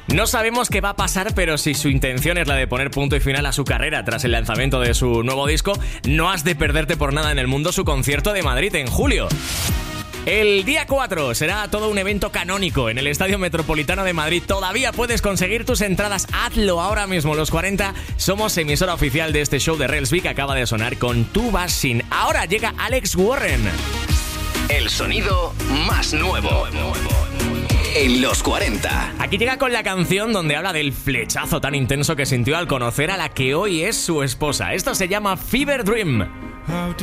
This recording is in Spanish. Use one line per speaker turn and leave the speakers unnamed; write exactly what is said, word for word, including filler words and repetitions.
No sabemos qué va a pasar, pero si su intención es la de poner punto y final a su carrera tras el lanzamiento de su nuevo disco, no has de perderte por nada en el mundo su concierto de Madrid en julio. El día cuatro será todo un evento canónico en el Estadio Metropolitano de Madrid. Todavía puedes conseguir tus entradas. Hazlo ahora mismo. Los cuarenta somos emisora oficial de este show de Railsby que acaba de sonar con Tú vas sin. Ahora llega Alex Warren.
El sonido más nuevo en los cuarenta.
Aquí llega con la canción donde habla del flechazo tan intenso que sintió al conocer a la que hoy es su esposa. Esto se llama Fever Dream.